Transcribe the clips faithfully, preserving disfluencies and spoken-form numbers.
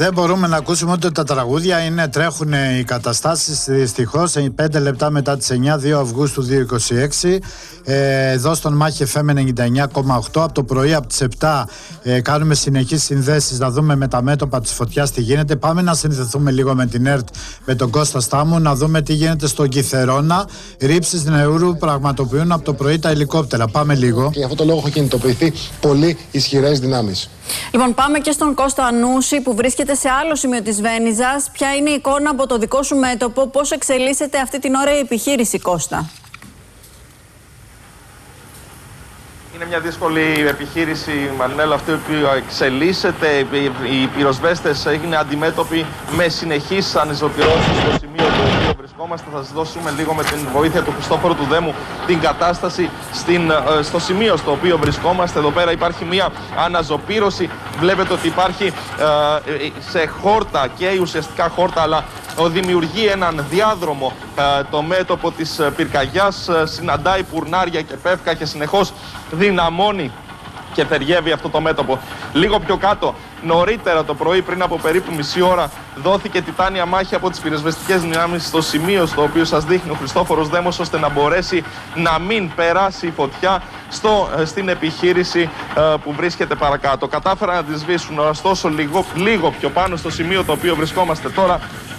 Δεν μπορούμε να ακούσουμε ούτε τα τραγούδια, είναι, τρέχουν οι καταστάσεις δυστυχώς. πέντε λεπτά μετά τις εννιά, δύο Αυγούστου δύο χιλιάδες είκοσι έξι. Ε, εδώ στον Μάχη εφ εμ ενενήντα εννιά κόμμα οκτώ. Από το πρωί από τις επτά ε, κάνουμε συνεχείς συνδέσεις να δούμε με τα μέτωπα της φωτιάς τι γίνεται. Πάμε να συνδεθούμε λίγο με την ΕΡΤ, με τον Κώστα Στάμου, να δούμε τι γίνεται στον Κιθερώνα. Ρήψεις νερού πραγματοποιούν από το πρωί τα ελικόπτερα. Πάμε λίγο. Και γι' αυτό το λόγο έχουν κινητοποιηθεί πολύ ισχυρές δυνάμεις. Λοιπόν, πάμε και στον Κώστα Ανούση που βρίσκεται σε άλλο σημείο της Βένιζας. Ποια είναι η εικόνα από το δικό σου μέτωπο, πώς εξελίσσεται αυτή την ώρα η επιχείρηση, Κώστα? Είναι μια δύσκολη επιχείρηση, Μαρινέλα, αυτή που εξελίσσεται. Οι πυροσβέστες είναι αντιμέτωποι με συνεχείς ανιζωπυρώσεις στο σημείο το οποίο βρισκόμαστε. Θα σας δώσουμε λίγο με την βοήθεια του Χριστόφορου του Δέμου την κατάσταση στην, στο σημείο στο οποίο βρισκόμαστε. Εδώ πέρα υπάρχει μια αναζωπήρωση. Βλέπετε ότι υπάρχει σε χόρτα, και ουσιαστικά χόρτα, αλλά δημιουργεί έναν διάδρομο το μέτωπο της πυρκαγιάς, συναντάει πουρνάρια και πεύκα και συνεχώς δυναμώνει και περιεύει αυτό το μέτωπο. Λίγο πιο κάτω, νωρίτερα το πρωί, πριν από περίπου μισή ώρα, δόθηκε τιτάνια μάχη από τις πυροσβεστικές δυνάμεις στο σημείο στο οποίο σας δείχνει ο Χριστόφορος Δέμος, ώστε να μπορέσει να μην περάσει η φωτιά στο, στην επιχείρηση ε, που βρίσκεται παρακάτω. Κατάφεραν να τη σβήσουν, ωστόσο λίγο, λίγο πιο πάνω στο σημείο το οποίο βρισκόμαστε τώρα,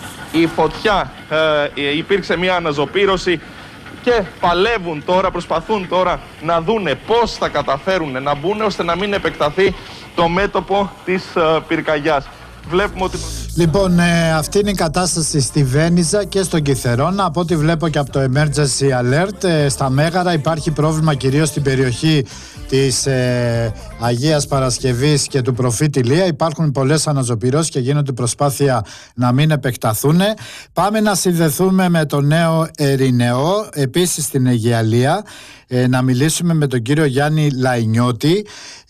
η φωτιά, ε, υπήρξε μια αναζωπήρωση και παλεύουν τώρα, προσπαθούν τώρα να δούνε πώς θα καταφέρουν να μπουν ώστε να μην επεκταθεί το μέτωπο της ε, πυρκαγιάς. Βλέπουμε ότι... Λοιπόν, ε, αυτή είναι η κατάσταση στη Βένιζα και στον Κιθερώνα. Από ό,τι βλέπω και από το Emergency Alert, ε, στα Μέγαρα υπάρχει πρόβλημα κυρίως στην περιοχή της ε, Αγίας Παρασκευής και του Προφήτη Λία. Υπάρχουν πολλές αναζωπυρώσεις και γίνονται προσπάθεια να μην επεκταθούν. Πάμε να συνδεθούμε με το Νέο Ερηνεό, επίσης στην Αιγιαλία, ε, να μιλήσουμε με τον κύριο Γιάννη Λαϊνιώτη,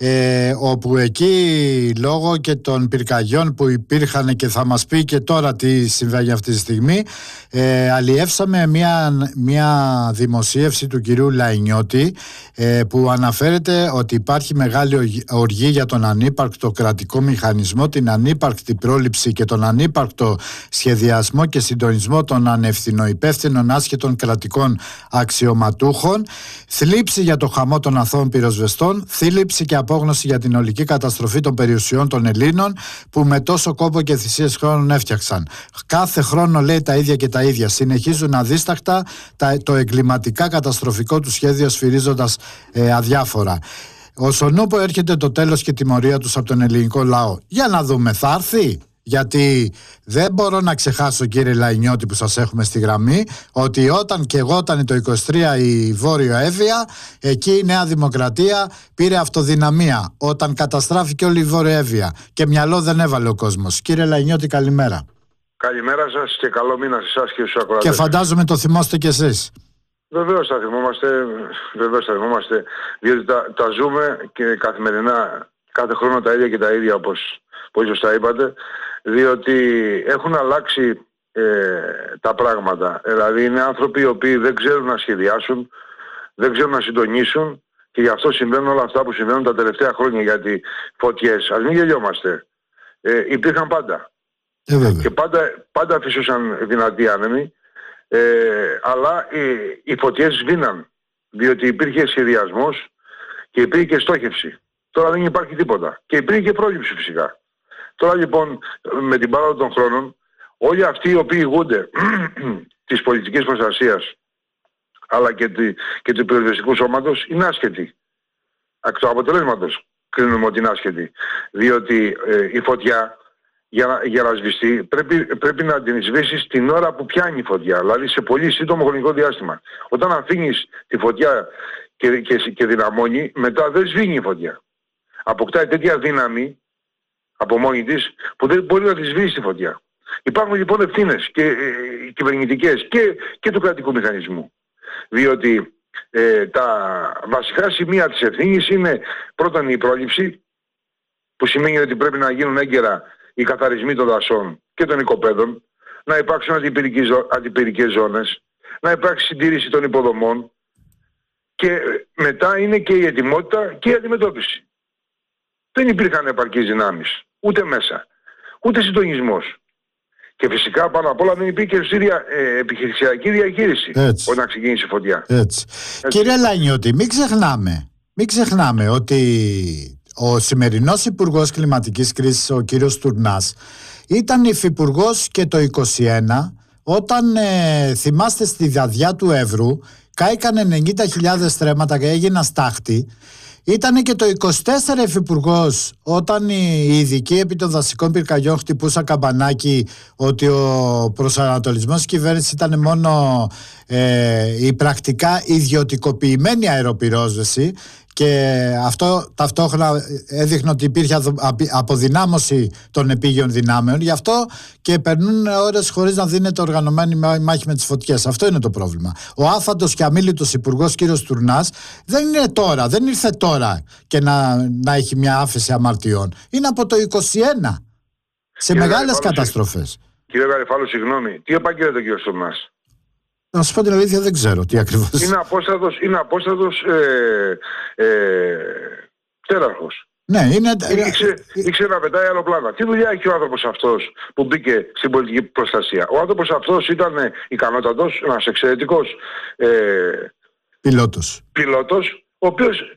ε, όπου εκεί λόγω και των πυρκαγιών που υπήρχαν, και θα μας πει και τώρα τι συμβαίνει αυτή τη στιγμή, ε, αλλιεύσαμε μια, μια δημοσίευση του κυρίου Λαϊνιώτη, ε, που αναφέρεται ότι υπάρχει μεγάλη οργή για τον ανύπαρκτο κρατικό μηχανισμό, την ανύπαρκτη πρόληψη και τον ανύπαρκτο σχεδιασμό και συντονισμό των ανευθυνοϊπεύθυνων άσχετων κρατικών αξιωματούχων, θλίψη για το χαμό των αθώων πυροσβεστών, θλίψη και απόγνωση για την ολική καταστροφή των περιουσιών των Ελλήνων που με τόσο κόπο και θυσίες χρόνων έφτιαξαν. Κάθε χρόνο λέει τα ίδια και τα ίδια. Συνεχίζουν αδίστακτα το εγκληματικά καταστροφικό του σχέδιο, σφυρίζοντας ε, αδιάφορα. Όσον ούπο έρχεται το τέλος και τιμωρία τους από τον ελληνικό λαό. Για να δούμε, θα έρθει? Γιατί δεν μπορώ να ξεχάσω, κύριε Λαϊνιώτη, που σας έχουμε στη γραμμή, ότι όταν και εγώ ήταν το είκοσι τρία η Βόρειο Εύβοια, εκεί η Νέα Δημοκρατία πήρε αυτοδυναμία όταν καταστράφηκε όλη η Βόρειο Εύβοια και μυαλό δεν έβαλε ο κόσμος. Κύριε Λαϊνιώτη, καλημέρα. Καλημέρα σας και καλό μήνα σε εσάς και στους ακροατές. Και φαντάζομαι το θυμόστε κι εσείς. Βεβαίως θα θυμόμαστε, βεβαίως θα θυμόμαστε, διότι τα, τα ζούμε και καθημερινά, κάθε χρόνο τα ίδια και τα ίδια, όπως πολύ σωστά είπατε, διότι έχουν αλλάξει ε, τα πράγματα. Δηλαδή είναι άνθρωποι οι οποίοι δεν ξέρουν να σχεδιάσουν, δεν ξέρουν να συντονίσουν, και γι' αυτό συμβαίνουν όλα αυτά που συμβαίνουν τα τελευταία χρόνια. Γιατί φωτιές, ας μην γελιόμαστε, ε, υπήρχαν πάντα. Ε, και πάντα, πάντα φυσούσαν δυνατοί άνεμοι, ε, αλλά οι, οι φωτιές σβήναν, διότι υπήρχε σχεδιασμός και υπήρχε και στόχευση. Τώρα δεν υπάρχει τίποτα. Και υπήρχε και πρόληψη φυσικά. Τώρα λοιπόν, με την πάροδο των χρόνων, όλοι αυτοί οι οποίοι ηγούνται της πολιτικής προστασίας αλλά και, τη, και του πυροσβεστικού σώματος είναι άσχετοι. Εκ του αποτελέσματος κρίνουμε ότι είναι άσχετοι. Διότι ε, η φωτιά για να, για να σβηστεί πρέπει, πρέπει να την σβήσεις την ώρα που πιάνει η φωτιά. Δηλαδή σε πολύ σύντομο χρονικό διάστημα. Όταν αφήνεις τη φωτιά και, και, και δυναμώνει, μετά δεν σβήνει η φωτιά. Αποκτάει τέτοια δύναμη από μόνη της που δεν μπορεί να τη σβήσει τη φωτιά. Υπάρχουν λοιπόν ευθύνες και ε, κυβερνητικές και, και του κρατικού μηχανισμού. Διότι ε, τα βασικά σημεία της ευθύνης είναι πρώτον η πρόληψη, που σημαίνει ότι πρέπει να γίνουν έγκαιρα οι καθαρισμοί των δασών και των οικοπαίδων, να υπάρξουν αντιπυρικές ζώνες, να υπάρξει συντήρηση των υποδομών, και μετά είναι και η ετοιμότητα και η αντιμετώπιση. Δεν υπήρχαν επαρκείς δυνάμεις, ούτε μέσα, ούτε συντονισμός. Και φυσικά πάνω απ' όλα δεν υπήρχε δια, ε, επιχειρησιακή διαχείριση Έτσι. όταν ξεκίνησε η φωτιά. Έτσι. Έτσι. Κύριε Λανιώτη, μην ξεχνάμε, μην ξεχνάμε ότι ο σημερινός Υπουργός Κλιματικής Κρίσης, ο κύριος Τουρνάς, ήταν υφυπουργός και το είκοσι ένα, όταν ε, θυμάστε στη δαδιά του Εύρου κάηκαν ενενήντα χιλιάδες στρέμματα και έγιναν στάχτη. Ήτανε και το είκοσι τέσσερα υφυπουργός όταν οι ειδικοί επί των δασικών πυρκαγιών χτυπούσαν καμπανάκι ότι ο προσανατολισμός της κυβέρνησης ήταν μόνο ε, η πρακτικά ιδιωτικοποιημένη αεροπυρόσβεση, και αυτό ταυτόχρονα έδειχνε ότι υπήρχε αποδυνάμωση των επίγειων δυνάμεων. Γι' αυτό και περνούν ώρες χωρίς να δίνεται οργανωμένη μάχη με τις φωτιές. Αυτό είναι το πρόβλημα. Ο άφαντος και αμίλητος υπουργός κύριος Τουρνάς δεν είναι τώρα, δεν ήρθε τώρα και να, να έχει μια άφεση αμαρτιών. Είναι από το είκοσι ένα σε Κύριε μεγάλες Γαρυφάλου, καταστροφές. Κύριε Γαρυφάλου, συγγνώμη, τι επάγγελε ο κύριος Τουρνάς? Να σου πω την αλήθεια, δεν ξέρω τι ακριβώς. Είναι απόστατος, είναι απόστατος ε, ε, τέραρχος. Ναι, είναι... Ήξερε, ήξερε να πετάει αεροπλάνα. Τι δουλειά έχει ο άνθρωπος αυτός που μπήκε στην πολιτική προστασία? Ο άνθρωπος αυτός ήταν ικανότατος, ένας εξαιρετικός ε, πιλότος. πιλότος, ο οποίος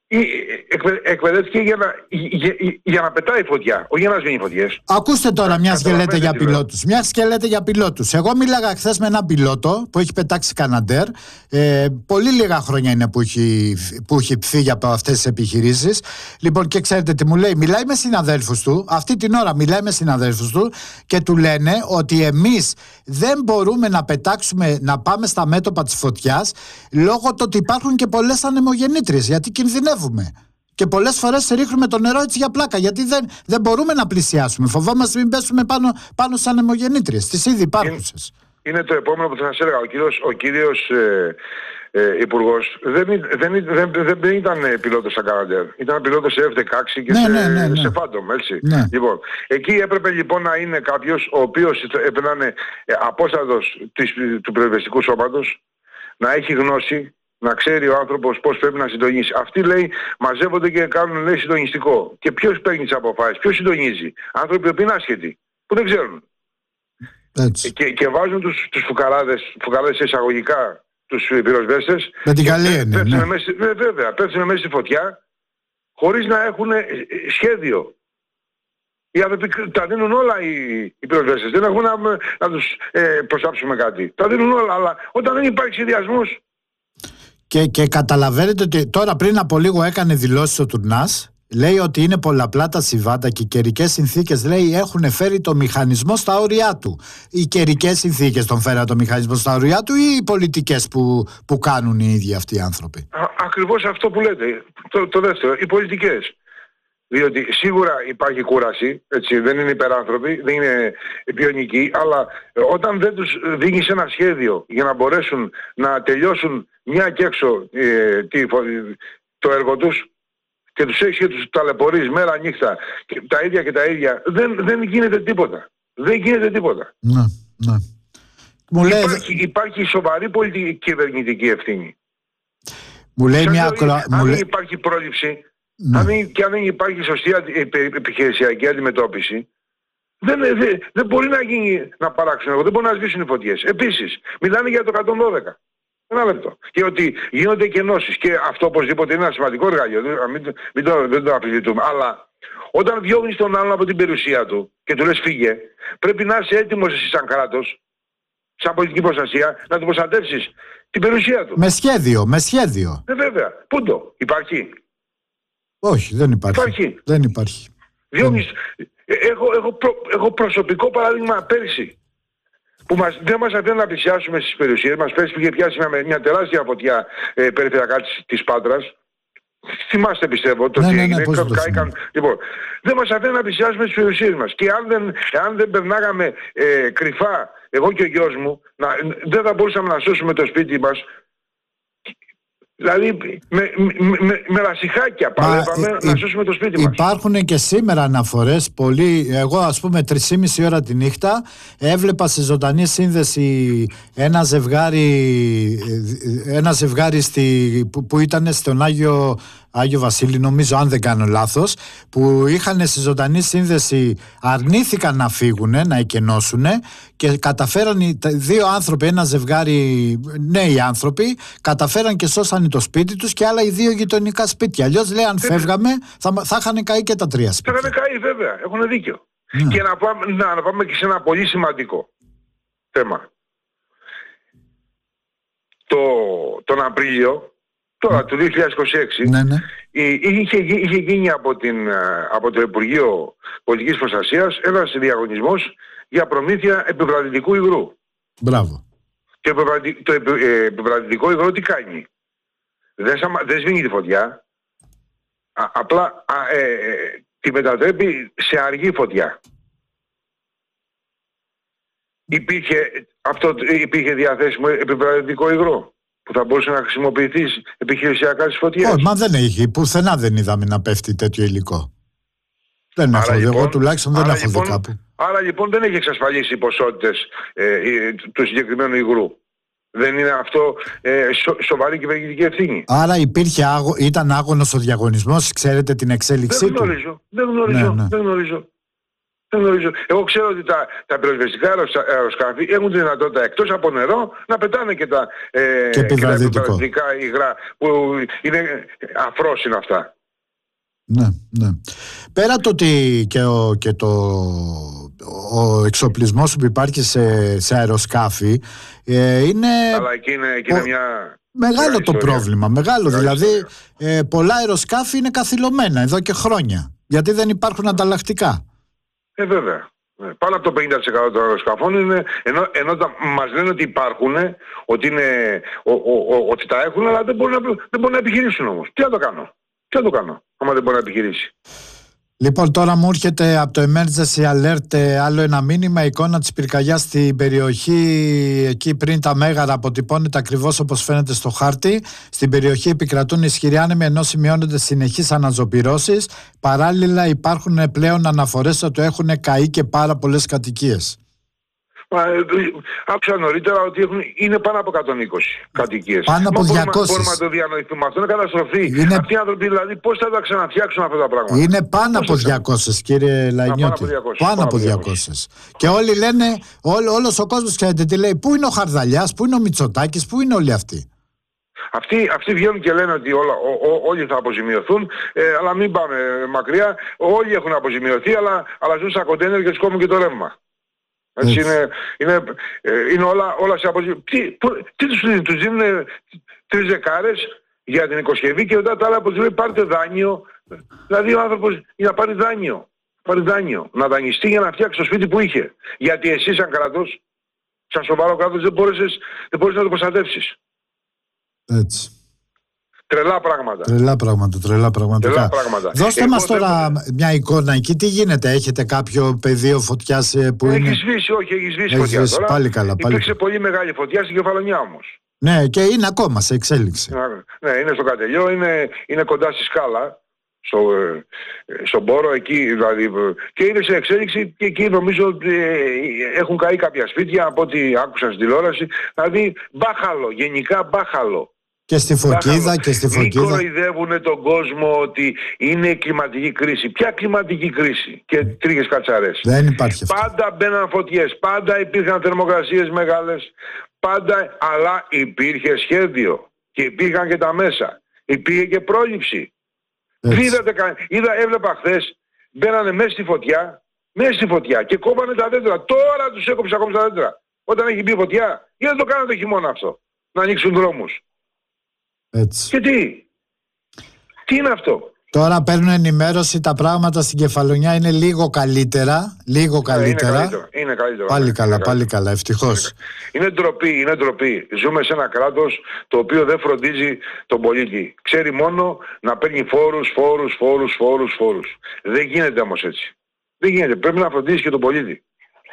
εκπαιδεύτηκε για να, για, για να πετάει φωτιά, όχι για να σβήνει φωτιές. Ακούστε τώρα, μια και λέτε για πιλότους. Μια και λέτε για πιλότους. Εγώ μίλαγα χθες με έναν πιλότο που έχει πετάξει Καναντέρ. Ε, πολύ λίγα χρόνια είναι που έχει, που έχει φύγει από αυτές τις επιχειρήσεις. Λοιπόν, και ξέρετε τι μου λέει? Μιλάει με συναδέλφους του. Αυτή την ώρα μιλάει με συναδέλφους του και του λένε ότι εμείς δεν μπορούμε να πετάξουμε, να πάμε στα μέτωπα της φωτιάς λόγω του ότι υπάρχουν και πολλές ανεμογεννήτριες. Γιατί κινδυνεύουν. Και πολλές φορές ρίχνουμε το νερό έτσι για πλάκα, γιατί δεν, δεν μπορούμε να πλησιάσουμε. Φοβόμαστε μην πέσουμε πάνω, πάνω στις ανεμογεννήτριες, τις ήδη υπάρχουσες. Είναι, είναι το επόμενο που θα σας έλεγα. Ο κύριος, ο κύριος ε, ε, Υπουργός δεν, δεν, δεν, δεν, δεν ήταν πιλότος στα Καναντέρ. Ήταν πιλότος σε εφ δεκαέξι και ναι, σε, ναι, ναι, ναι. σε Phantom, έτσι. Ναι. Λοιπόν, εκεί έπρεπε λοιπόν να είναι κάποιος ο οποίος έπρεπε να είναι απόστατος του πυροσβεστικού σώματος, να έχει γνώση, να ξέρει ο άνθρωπος πώς πρέπει να συντονίσει. Αυτοί, λέει, μαζεύονται και κάνουν, λέει, συντονιστικό. Και ποιος παίρνει τις αποφάσεις, ποιος συντονίζει? Άνθρωποι που είναι άσχετοι, που δεν ξέρουν. Και, και βάζουν τους, τους φουκαράδες, φουκαράδες εισαγωγικά, τους πυροσβέστες. Με την καλή έννοια. Ναι. Μέσα, ναι, βέβαια, πέφτουν μέσα στη φωτιά, χωρίς να έχουν σχέδιο. Οι άνθρωποι τα δίνουν όλα οι, οι πυροσβέστες. Δεν έχουν να, να τους ε, προσάψουμε κάτι. Τα δίνουν όλα, αλλά όταν δεν υπάρχει σχεδιασμός. Και, και καταλαβαίνετε ότι τώρα πριν από λίγο έκανε δηλώσεις ο Τουρνάς. Λέει ότι είναι πολλαπλά τα συμβάντα και οι καιρικές συνθήκες, λέει, έχουν φέρει το μηχανισμό στα όρια του. Οι καιρικές συνθήκες τον φέραν το μηχανισμό στα όρια του ή οι πολιτικές που, που κάνουν οι ίδιοι αυτοί οι άνθρωποι? Α, ακριβώς αυτό που λέτε. Το, το δεύτερο, οι πολιτικές. Διότι σίγουρα υπάρχει κούραση, έτσι, δεν είναι υπεράνθρωποι, δεν είναι βιονικοί, αλλά όταν δεν τους δίνεις ένα σχέδιο για να μπορέσουν να τελειώσουν μια και έξω ε, τι, το έργο τους και τους έχεις και τους ταλαιπωρείς μέρα νύχτα και τα ίδια και τα ίδια, δεν, δεν γίνεται τίποτα. Δεν γίνεται τίποτα. Ναι, ναι. Μου λέει... υπάρχει, υπάρχει σοβαρή πολιτική κυβερνητική ευθύνη. Μου λέει μια ακρο... Αν μου δεν λέ... υπάρχει πρόληψη, ναι. αν, και αν δεν υπάρχει σωστή επιχειρησιακή αντιμετώπιση, δεν, δεν, δεν μπορεί να γίνει να παράξουν έργο, δεν μπορεί να σβήσουν οι φωτιές. Επίσης, μιλάνε για το εκατόν δώδεκα. Ένα λεπτό. Και ότι γίνονται κενώσεις. Και αυτό οπωσδήποτε είναι ένα σημαντικό εργαλείο. Μην, μην το, δεν το αμφισβητούμε. Αλλά όταν διώχνεις τον άλλον από την περιουσία του και του λες φύγε, πρέπει να είσαι έτοιμος εσύ σαν κράτος, σαν πολιτική προστασία, να του προστατεύσεις την περιουσία του. Με σχέδιο, με σχέδιο. Ναι, βέβαια. Πού το? Υπάρχει? Όχι, δεν υπάρχει. Υπάρχει. Δεν υπάρχει. Διώχνεις. Έχω, έχω, προ, έχω προσωπικό παράδειγμα πέρσι. Που μας, δεν μας αφήνουν να πλησιάσουμε στις περιουσίες μας. Πέρσι πήγε πιάσει μια, μια τεράστια φωτιά ε, περιφερειακά της, της Πάτρας. Θυμάστε, πιστεύω, το ναι, τι ναι, έγινε. Ναι, Κα, κα, κα, λοιπόν, δεν μας αφήνουν να πλησιάσουμε στις περιουσίες μας. Και αν δεν, αν δεν περνάγαμε ε, κρυφά, εγώ και ο γιος μου, να, δεν θα μπορούσαμε να σώσουμε το σπίτι μας. Δηλαδή με, με, με, με λασιχάκια παλεύαμε Μα, να σώσουμε το σπίτι μας. Υπάρχουν και σήμερα αναφορές πολύ. Εγώ ας πούμε τρεις και μισή ώρα τη νύχτα έβλεπα σε ζωντανή σύνδεση ένα ζευγάρι, ένα ζευγάρι στη, που, που ήταν στον Άγιο Άγιο Βασίλη, νομίζω, αν δεν κάνω λάθος, που είχαν στη ζωντανή σύνδεση, αρνήθηκαν να φύγουν, να εκενώσουν και καταφέραν οι δύο άνθρωποι, ένα ζευγάρι νέοι άνθρωποι, καταφέραν και σώσαν το σπίτι τους και άλλα οι δύο γειτονικά σπίτια. Αλλιώς λέει, αν φεύγαμε, θα, θα είχαν καεί και τα τρία σπίτια. Θα είχαν καεί, βέβαια, έχουν δίκιο. Ναι. Και να πάμε, να, να πάμε και σε ένα πολύ σημαντικό θέμα. Το, τον Απρίλιο, τώρα του δύο χιλιάδες είκοσι έξι, ναι, ναι. Είχε, είχε γίνει από, την, από το Υπουργείο Πολιτικής Προστασίας ένας διαγωνισμός για προμήθεια επιβραδυτικού υγρού. Μπράβο. Και το επιβραδυτικό υγρό τι κάνει? Δεν, δεν σβήνει τη φωτιά, α, απλά α, ε, ε, τη μετατρέπει σε αργή φωτιά. Υπήρχε, αυτό, υπήρχε διαθέσιμο επιβραδυτικό υγρό που θα μπορούσε να χρησιμοποιηθεί επιχειρησιακά στις φωτιές? Όχι, μα δεν έχει. Πουθενά δεν είδαμε να πέφτει τέτοιο υλικό. Δεν έχω δει. Εγώ τουλάχιστον δεν έχω λοιπόν, δει κάπου. Άρα λοιπόν δεν έχει εξασφαλίσει οι ποσότητες ε, του συγκεκριμένου υγρού. Δεν είναι αυτό ε, σο, σοβαρή κυβερνητική ευθύνη? Άρα υπήρχε άγω, ήταν άγωνος ο διαγωνισμός, ξέρετε την εξέλιξή δεν γνωρίζω, του? Δεν γνωρίζω, ναι, ναι. δεν γνωρίζω. Δεν γνωρίζω. Εγώ ξέρω ότι τα, τα πυροσβεστικά αεροσκάφη έχουν τη δυνατότητα εκτός από νερό να πετάνε και τα, ε, και και τα επιβραδυτικά υγρά που είναι αφρόσινα αυτά. Ναι, ναι. Πέρα το ότι και, ο, και το, ο εξοπλισμός που υπάρχει σε, σε αεροσκάφη ε, είναι... Αλλά εκεί είναι, εκεί είναι ο... μια... Μεγάλο το πρόβλημα, μεγάλο. Μεγάλη δηλαδή ε, πολλά αεροσκάφη είναι καθυλωμένα εδώ και χρόνια, γιατί δεν υπάρχουν ανταλλακτικά. Ε, βέβαια. Πάνω από το πενήντα τοις εκατό των αεροσκαφών είναι, ενώ, ενώ τα, μας λένε ότι υπάρχουν, ότι, είναι, ο, ο, ο, ότι τα έχουν, αλλά δεν μπορούν, να, δεν μπορούν να επιχειρήσουν όμως. Τι να το κάνω, τι να το κάνω, άμα δεν μπορεί να επιχειρήσει. Λοιπόν, τώρα μου έρχεται από το Emergency Alert άλλο ένα μήνυμα, εικόνα της πυρκαγιάς στην περιοχή εκεί πριν τα Μέγαρα αποτυπώνεται ακριβώς όπως φαίνεται στο χάρτη. Στην περιοχή επικρατούν ισχυροί άνεμοι ενώ σημειώνονται συνεχείς αναζωπυρώσεις. Παράλληλα υπάρχουν πλέον αναφορές ότι έχουν καεί και πάρα πολλές κατοικίες. Άκουσα νωρίτερα ότι έχουν, είναι πάνω από εκατόν είκοσι κατοικίες. Πάνω από Μα διακόσιες. Μπορούμε, μπορούμε να το διανοηθούμε. Αυτό είναι καταστροφή. Είναι... Αυτοί οι άνθρωποι δηλαδή πώς θα τα ξαναφτιάξουν αυτά τα πράγματα? Είναι πάνω από διακόσιες, κύριε Λαϊνιώτη. Πάνω από διακόσιες. Και όλοι λένε, ό, όλος ο κόσμος, ξέρετε τι λέει, πού είναι ο Χαρδαλιάς, πού είναι ο Μητσοτάκης, πού είναι όλοι αυτοί? Αυτοί, αυτοί βγαίνουν και λένε ότι όλα, ό, ό, όλοι θα αποζημιωθούν, ε, αλλά μην πάμε μακριά. Όλοι έχουν αποζημιωθεί, αλλά, αλλά ζουν στα κοντέινερ και τους κόβουν και το ρεύμα. Έτσι είναι, είναι, είναι όλα, όλα σε αποζημιώση. Τι, τι τους δίνουν? Τους δίνουν τρεις δεκάρες για την οικοσκευή και μετά τα άλλα αποζημιώση πάρτε δάνειο. Δηλαδή ο άνθρωπος για να πάρει δάνειο, πάρει δάνειο, να δανειστεί για να φτιάξει το σπίτι που είχε. Γιατί εσύ σαν κράτος, σαν σοβαρό κράτος δεν μπορείς, δεν μπορείς να το προστατεύσεις. Έτσι. Τρελά πράγματα. Τρελά πράγματα, τρελά πραγματικά. Τρελά πράγματα. Δώστε Εγώ μας τώρα θέλω... μια εικόνα εκεί. Τι γίνεται, έχετε κάποιο πεδίο φωτιάς που έχει είναι... Έχει σβήσει, όχι, έχει σβήσει έχει φωτιά σβήσει, τώρα. Πάλι καλά, πάλι. Υπήρξε πολύ μεγάλη φωτιά στην Κεφαλονιά όμως. Ναι, και είναι ακόμα σε εξέλιξη. Ναι, είναι στο Κατελιό, είναι, είναι κοντά στη Σκάλα, στο, στον Πόρο, εκεί δηλαδή. Και είναι σε εξέλιξη και εκεί νομίζω ότι έχουν καεί κάποια σπίτια από ό,τι άκουσα στην τηλεόραση. Δηλαδή μπάχαλο, γενικά μπάχαλο. Και στη Φωκίδα και στη Φωκίδα. Μην κοροϊδεύουν τον κόσμο ότι είναι κλιματική κρίση. Ποια κλιματική κρίση? Και τρίχες κατσαρές. Δεν υπάρχει αυτό. Πάντα μπαίναν φωτιές, πάντα υπήρχαν θερμοκρασίες μεγάλες, πάντα, αλλά υπήρχε σχέδιο και υπήρχαν και τα μέσα. Υπήρχε και πρόληψη. Είδατε, είδα, έβλεπα χθες, μπαίνανε μέσα στη φωτιά, μέσα στη φωτιά και κόβανε τα δέντρα. Τώρα τους έκοψε ακόμα τα δέντρα. Όταν έχει μπει φωτιά, γιατί δεν το κάνανε το χειμώνα αυτό? Να ανοίξουν δρόμους. Έτσι. Και τι? Τι είναι αυτό? Τώρα παίρνουν ενημέρωση, τα πράγματα στην Κεφαλονιά είναι λίγο καλύτερα. Λίγο καλύτερα. Είναι καλύτερα. Είναι καλύτερα. Πάλι είναι καλά, καλύτερα. πάλι καλά, ευτυχώς. Είναι ντροπή, είναι ντροπή. Ζούμε σε ένα κράτος το οποίο δεν φροντίζει τον πολίτη. Ξέρει μόνο να παίρνει φόρους, φόρους, φόρους, φόρους, φόρους. Δεν γίνεται όμως έτσι. Δεν γίνεται. Πρέπει να φροντίζει και τον πολίτη.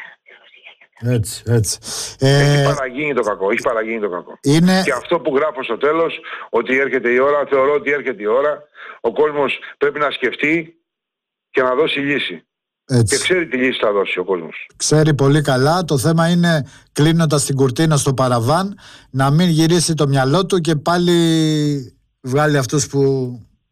Έτσι, έτσι. Έχει παραγίνει το κακό, έχει παραγίνει το κακό. Είναι... Και αυτό που γράφω στο τέλος, ότι έρχεται η ώρα, θεωρώ ότι έρχεται η ώρα, ο κόσμος πρέπει να σκεφτεί και να δώσει λύση. Έτσι. Και ξέρει τι λύση θα δώσει ο κόσμος. Ξέρει πολύ καλά. Το θέμα είναι, κλείνοντας την κουρτίνα στο παραβάν, να μην γυρίσει το μυαλό του και πάλι βγάλει αυτούς που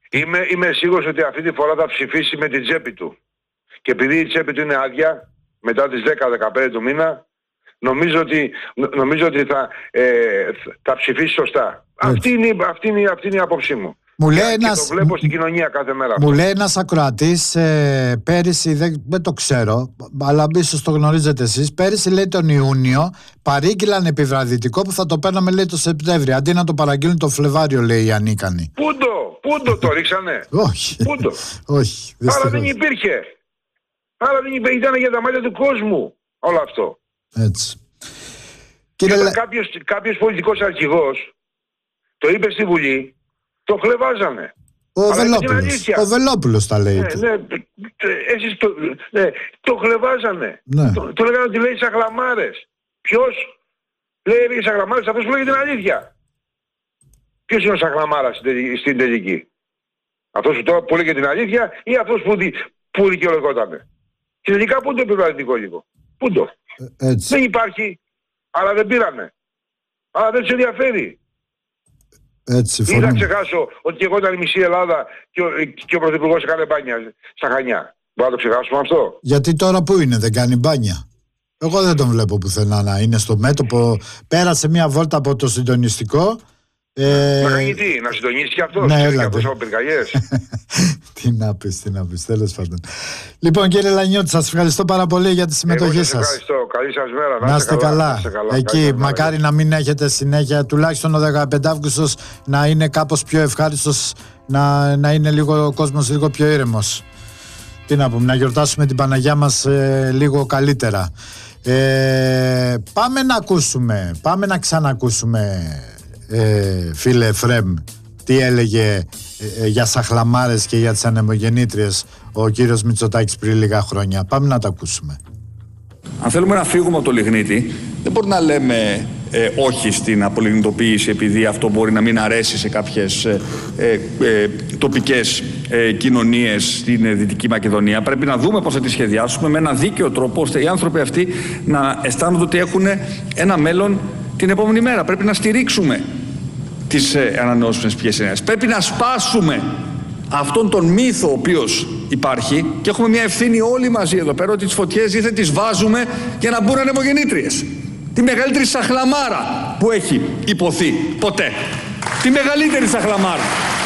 Είμαι, είμαι σίγουρος ότι αυτή τη φορά θα ψηφίσει με την τσέπη του. Και επειδή η τσέπη του είναι άδεια, μετά τις δέκα με δεκαπέντε του μήνα, νομίζω ότι, νομίζω ότι θα, ε, θα ψηφίσει σωστά. Αυτή είναι, αυτή, είναι, αυτή είναι η άποψή μου. Μου λέει και, ένας, και το βλέπω στην κοινωνία κάθε μέρα. Μου λέει ένας ακροατής ε, πέρυσι, δεν, δεν το ξέρω, αλλά ίσως το γνωρίζετε εσείς, πέρυσι λέει τον Ιούνιο παρήγγειλαν επιβραδυτικό που θα το παίρναμε λέει το Σεπτέμβριο, αντί να το παραγγείλουν το Φλεβάριο, λέει οι ανίκανοι. Πού το, πού το, το ρίξανε. Όχι. Πού το. Όχι. Άρα δεν υπήρχε. Άρα δεν υπήρχε, ήταν για τα μάτια του κόσμου όλο αυτό. Έτσι. Και Κύριε... όταν κάποιος, κάποιος πολιτικός αρχηγός το είπε στη Βουλή, το χλεβάζανε. Ο Βελόπουλος. Ο Βελόπουλος τα λέει. Ναι, ναι, εσείς το, ναι, το χλεβάζανε. Ναι. Το, το λέγανε ότι λέει σαχλαμάρες. Ποιος λέει σαχλαμάρες, αυτός που λέει την αλήθεια. Ποιος είναι ο σαχλαμάρας στην, στην τελική. Αυτός που, που λέει την αλήθεια ή αυτός που, δι, που δικαιολογότανε. Και τελικά πού το επιβραδυτικό υλικό. Πού το. Ε, έτσι. Δεν υπάρχει. Αλλά δεν πήραμε. Αλλά δεν τους ενδιαφέρει. Έτσι, ή θα ξεχάσω ότι και εγώ ήταν η μισή Ελλάδα και ο, και ο Πρωθυπουργός έκανε μπάνια στα Χανιά. Μπορούμε να το ξεχάσουμε αυτό. Γιατί τώρα που είναι, δεν κάνει μπάνια. Εγώ δεν τον βλέπω πουθενά να είναι στο μέτωπο. Πέρασε μια βόλτα από το συντονιστικό. Ε... Να κάνει τι, να συντονίσει και αυτός. Ναι, και αυτός από πυρκαγιές. Τι να πεις, τι να πεις, τέλος πάντων. Λοιπόν, κύριε Λανιώτη, σας ευχαριστώ πάρα πολύ για τη συμμετοχή σας. Ευχαριστώ, καλή σας μέρα. Να είστε καλά. καλά. Να είστε καλά. Εκεί, καλή μακάρι μέρα. να μην έχετε συνέχεια, τουλάχιστον ο δεκαπέντε Αυγούστος να είναι κάπως πιο ευχάριστος, να, να είναι λίγο ο κόσμος λίγο πιο ήρεμος. Τι να πούμε, να γιορτάσουμε την Παναγιά μας ε, λίγο καλύτερα. Ε, πάμε να ακούσουμε, πάμε να ξανακούσουμε, ε, φίλε Εφραίμ, τι έλεγε ε, ε, για σαχλαμάρες και για τις ανεμογεννήτριες ο κύριος Μητσοτάκης πριν λίγα χρόνια. Πάμε να τα ακούσουμε. Αν θέλουμε να φύγουμε από το λιγνίτη, δεν μπορεί να λέμε ε, όχι στην απολιγνητοποίηση επειδή αυτό μπορεί να μην αρέσει σε κάποιες ε, ε, ε, τοπικές ε, κοινωνίες στην ε, Δυτική Μακεδονία. Πρέπει να δούμε πώς θα τη σχεδιάσουμε με ένα δίκαιο τρόπο ώστε οι άνθρωποι αυτοί να αισθάνονται ότι έχουν ένα μέλλον την επόμενη μέρα. Πρέπει να στηρίξουμε τις ε, ανανεώσιμες πηγές ενέργειας. Πρέπει να σπάσουμε αυτόν τον μύθο ο οποίος υπάρχει και έχουμε μια ευθύνη όλοι μαζί εδώ πέρα ότι τις φωτιές ήρθε τις βάζουμε για να μπουν ανεμογεννήτριες. Τη μεγαλύτερη σαχλαμάρα που έχει υποθεί ποτέ. Τη μεγαλύτερη σαχλαμάρα.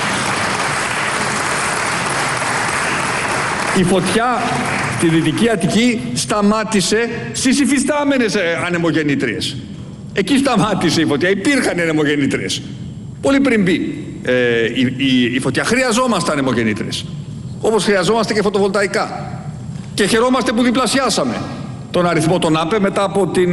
Η φωτιά στη Δυτική Αττική σταμάτησε στις υφιστάμενες ανεμογεννήτριες. Εκεί σταμάτησε η φωτιά. Υπήρχαν ανεμογεννήτριες. Πολύ πριν μπει ε, η, η, η φωτιά. Χρειαζόμαστε ανεμογεννήτριες. Όπως χρειαζόμαστε και φωτοβολταϊκά. Και χαιρόμαστε που διπλασιάσαμε τον αριθμό των ΑΠΕ μετά από την